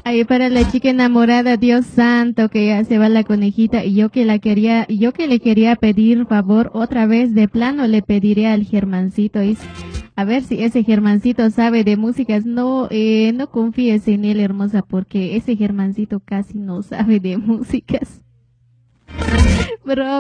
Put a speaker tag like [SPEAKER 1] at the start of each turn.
[SPEAKER 1] Ahí para la chica enamorada, Dios santo, que ya se va la conejita y yo que le quería pedir favor otra vez de plano le pediré al Germancito, a ver si ese Germancito sabe de músicas. No, no confíes en él, hermosa, porque ese Germancito casi no sabe de músicas. Bro.